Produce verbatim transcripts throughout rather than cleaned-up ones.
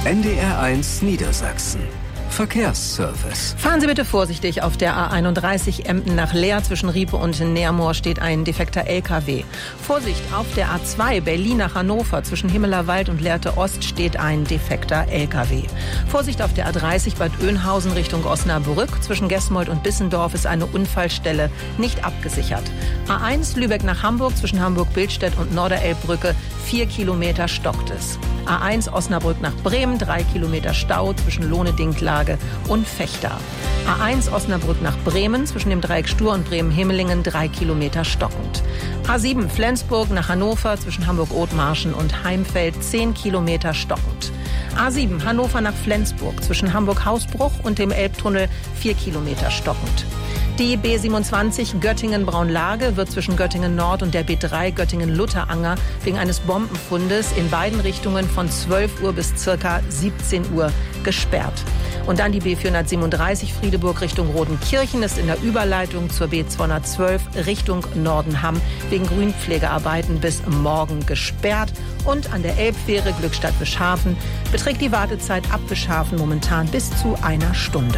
N D R eins Niedersachsen. Verkehrsservice. Fahren Sie bitte vorsichtig. Auf der A einunddreißig Emden nach Leer zwischen Riepe und Neermoor steht ein defekter L K W. Vorsicht, auf der A zwei Berlin nach Hannover zwischen Himmelerwald und Lehrte Ost steht ein defekter L K W. Vorsicht, auf der A dreißig Bad Oeynhausen Richtung Osnabrück zwischen Gesmold und Bissendorf ist eine Unfallstelle nicht abgesichert. A eins Lübeck nach Hamburg zwischen Hamburg-Billstedt und Norderelbbrücke vier Kilometer stockt es. A eins Osnabrück nach Bremen, drei Kilometer Stau zwischen Lohne-Dinklage und Vechta. A eins Osnabrück nach Bremen zwischen dem Dreieck Stur und Bremen-Himmelingen, drei Kilometer stockend. A sieben Flensburg nach Hannover zwischen Hamburg-Othmarschen und Heimfeld, zehn Kilometer stockend. A sieben Hannover nach Flensburg zwischen Hamburg-Hausbruch und dem Elbtunnel, vier Kilometer stockend. Die B siebenundzwanzig Göttingen-Braunlage wird zwischen Göttingen-Nord und der B drei Göttingen-Lutteranger wegen eines Bombenfundes in beiden Richtungen von zwölf Uhr bis circa siebzehn Uhr gesperrt. Und dann die B vierhundertsiebenunddreißig Friedeburg Richtung Rodenkirchen ist in der Überleitung zur B zweihundertzwölf Richtung Nordenham wegen Grünpflegearbeiten bis morgen gesperrt. Und an der Elbfähre Glückstadt-Bischhafen beträgt die Wartezeit ab Bischhafen momentan bis zu einer Stunde.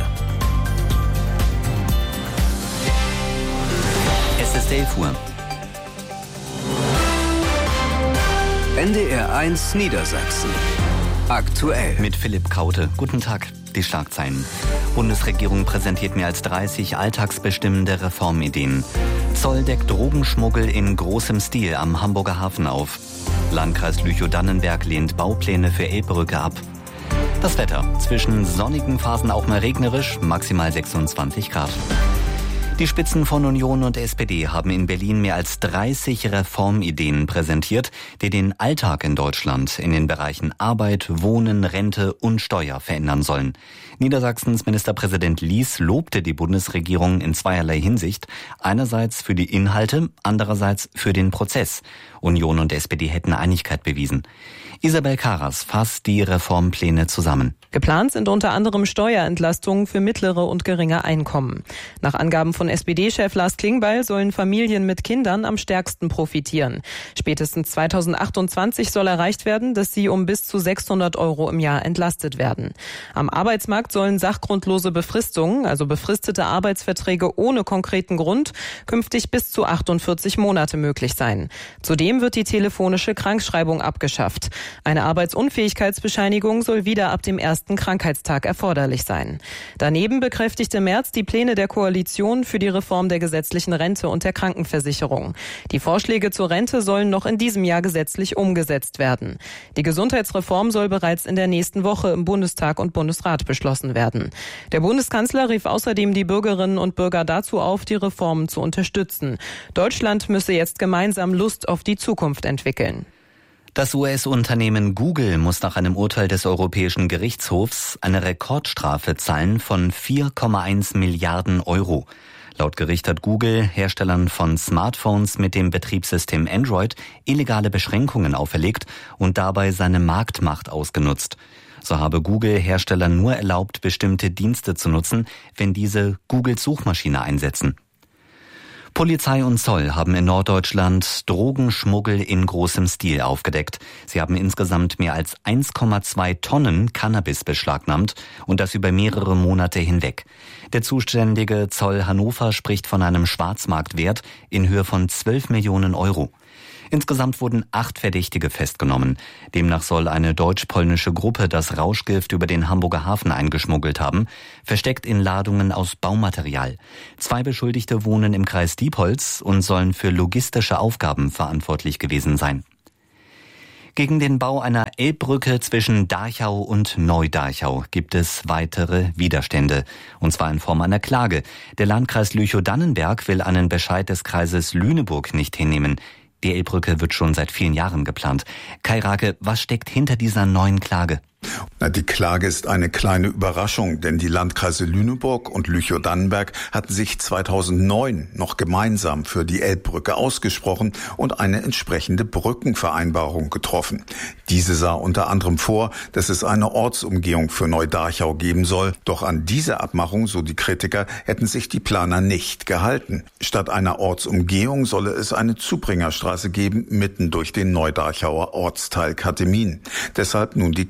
Es ist elf Uhr. N D R eins Niedersachsen. Aktuell. Mit Philipp Kaute. Guten Tag. Die Schlagzeilen. Bundesregierung präsentiert mehr als dreißig alltagsbestimmende Reformideen. Zoll deckt Drogenschmuggel in großem Stil am Hamburger Hafen auf. Landkreis Lüchow-Dannenberg lehnt Baupläne für Elbbrücke ab. Das Wetter. Zwischen sonnigen Phasen auch mal regnerisch, maximal sechsundzwanzig Grad. Die Spitzen von Union und S P D haben in Berlin mehr als dreißig Reformideen präsentiert, die den Alltag in Deutschland in den Bereichen Arbeit, Wohnen, Rente und Steuer verändern sollen. Niedersachsens Ministerpräsident Lies lobte die Bundesregierung in zweierlei Hinsicht. Einerseits für die Inhalte, andererseits für den Prozess. Union und S P D hätten Einigkeit bewiesen. Isabel Karas fasst die Reformpläne zusammen. Geplant sind unter anderem Steuerentlastungen für mittlere und geringe Einkommen. Nach Angaben von S P D-Chef Lars Klingbeil sollen Familien mit Kindern am stärksten profitieren. Spätestens zweitausendachtundzwanzig soll erreicht werden, dass sie um bis zu sechshundert Euro im Jahr entlastet werden. Am Arbeitsmarkt sollen sachgrundlose Befristungen, also befristete Arbeitsverträge ohne konkreten Grund, künftig bis zu achtundvierzig Monate möglich sein. Zudem wird die telefonische Krankschreibung abgeschafft. Eine Arbeitsunfähigkeitsbescheinigung soll wieder ab dem ersten Krankheitstag erforderlich sein. Daneben bekräftigte Merz die Pläne der Koalition für die Reform der gesetzlichen Rente und der Krankenversicherung. Die Vorschläge zur Rente sollen noch in diesem Jahr gesetzlich umgesetzt werden. Die Gesundheitsreform soll bereits in der nächsten Woche im Bundestag und Bundesrat beschlossen werden. Der Bundeskanzler rief außerdem die Bürgerinnen und Bürger dazu auf, die Reformen zu unterstützen. Deutschland müsse jetzt gemeinsam Lust auf die Zukunft entwickeln. Das U S-Unternehmen Google muss nach einem Urteil des Europäischen Gerichtshofs eine Rekordstrafe zahlen von vier Komma eins Milliarden Euro. Laut Gericht hat Google Herstellern von Smartphones mit dem Betriebssystem Android illegale Beschränkungen auferlegt und dabei seine Marktmacht ausgenutzt. So habe Google Herstellern nur erlaubt, bestimmte Dienste zu nutzen, wenn diese Googles Suchmaschine einsetzen. Polizei und Zoll haben in Norddeutschland Drogenschmuggel in großem Stil aufgedeckt. Sie haben insgesamt mehr als eins Komma zwei Tonnen Cannabis beschlagnahmt und das über mehrere Monate hinweg. Der zuständige Zoll Hannover spricht von einem Schwarzmarktwert in Höhe von zwölf Millionen Euro. Insgesamt wurden acht Verdächtige festgenommen. Demnach soll eine deutsch-polnische Gruppe das Rauschgift über den Hamburger Hafen eingeschmuggelt haben, versteckt in Ladungen aus Baumaterial. Zwei Beschuldigte wohnen im Kreis Diepholz und sollen für logistische Aufgaben verantwortlich gewesen sein. Gegen den Bau einer Elbbrücke zwischen Dachau und Neu-Dachau gibt es weitere Widerstände, und zwar in Form einer Klage. Der Landkreis Lüchow-Dannenberg will einen Bescheid des Kreises Lüneburg nicht hinnehmen. Die Elbbrücke wird schon seit vielen Jahren geplant. Kai Rake, was steckt hinter dieser neuen Klage? Na, die Klage ist eine kleine Überraschung, denn die Landkreise Lüneburg und Lüchow-Dannenberg hatten sich zweitausendneun noch gemeinsam für die Elbbrücke ausgesprochen und eine entsprechende Brückenvereinbarung getroffen. Diese sah unter anderem vor, dass es eine Ortsumgehung für Neu-Dachau geben soll. Doch an diese Abmachung, so die Kritiker, hätten sich die Planer nicht gehalten. Statt einer Ortsumgehung solle es eine Zubringerstraße geben, mitten durch den Neu-Dachauer Ortsteil Katemin. Deshalb nun die Klage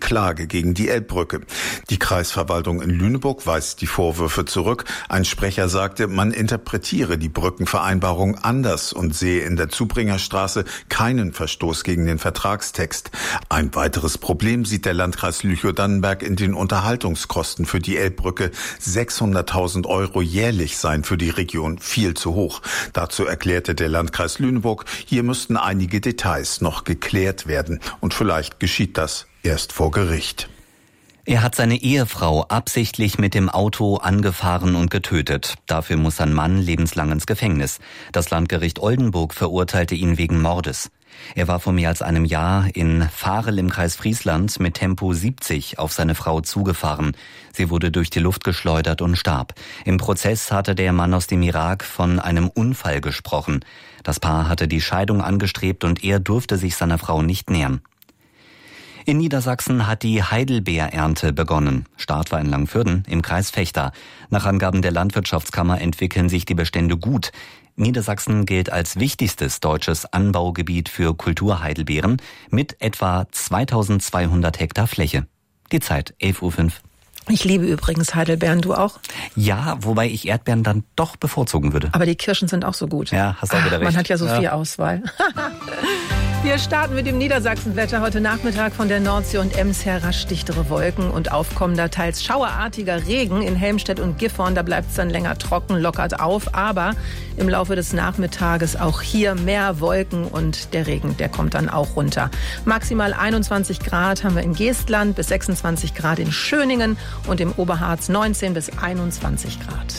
Klage gegen die Elbbrücke. Die Kreisverwaltung in Lüneburg weist die Vorwürfe zurück. Ein Sprecher sagte, man interpretiere die Brückenvereinbarung anders und sehe in der Zubringerstraße keinen Verstoß gegen den Vertragstext. Ein weiteres Problem sieht der Landkreis Lüchow-Dannenberg in den Unterhaltungskosten für die Elbbrücke. sechshunderttausend Euro jährlich seien für die Region viel zu hoch. Dazu erklärte der Landkreis Lüneburg, hier müssten einige Details noch geklärt werden. Und vielleicht geschieht das erst vor Gericht. Er hat seine Ehefrau absichtlich mit dem Auto angefahren und getötet. Dafür muss sein Mann lebenslang ins Gefängnis. Das Landgericht Oldenburg verurteilte ihn wegen Mordes. Er war vor mehr als einem Jahr in Varel im Kreis Friesland mit Tempo siebzig auf seine Frau zugefahren. Sie wurde durch die Luft geschleudert und starb. Im Prozess hatte der Mann aus dem Irak von einem Unfall gesprochen. Das Paar hatte die Scheidung angestrebt und er durfte sich seiner Frau nicht nähern. In Niedersachsen hat die Heidelbeerernte begonnen. Start war in Langfürden im Kreis Vechta. Nach Angaben der Landwirtschaftskammer entwickeln sich die Bestände gut. Niedersachsen gilt als wichtigstes deutsches Anbaugebiet für Kulturheidelbeeren mit etwa zweitausendzweihundert Hektar Fläche. Die Zeit, elf Uhr fünf. Ich liebe übrigens Heidelbeeren, du auch? Ja, wobei ich Erdbeeren dann doch bevorzugen würde. Aber die Kirschen sind auch so gut. Ja, hast auch wieder recht. Man hat ja so ja. viel Auswahl. Wir starten mit dem Niedersachsenwetter heute Nachmittag von der Nordsee und Ems her rasch dichtere Wolken und aufkommender, teils schauerartiger Regen in Helmstedt und Gifhorn. Da bleibt es dann länger trocken, lockert auf, aber im Laufe des Nachmittages auch hier mehr Wolken und der Regen, der kommt dann auch runter. Maximal einundzwanzig Grad haben wir in Geestland, bis sechsundzwanzig Grad in Schöningen und im Oberharz neunzehn bis einundzwanzig Grad.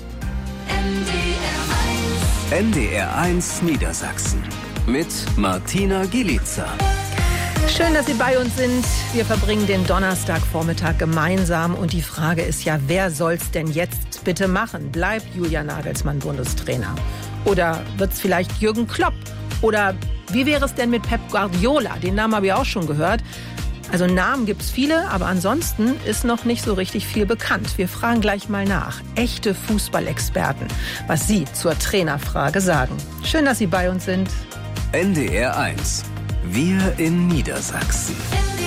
N D R eins Niedersachsen mit Martina Gielitzer. Schön, dass Sie bei uns sind. Wir verbringen den Donnerstagvormittag gemeinsam. Und die Frage ist ja, wer soll's denn jetzt bitte machen? Bleibt Julian Nagelsmann Bundestrainer? Oder wird's vielleicht Jürgen Klopp? Oder wie wäre es denn mit Pep Guardiola? Den Namen habe ich auch schon gehört. Also Namen gibt's viele, aber ansonsten ist noch nicht so richtig viel bekannt. Wir fragen gleich mal nach. Echte Fußballexperten, was sie zur Trainerfrage sagen. Schön, dass Sie bei uns sind. N D R eins. Wir in Niedersachsen.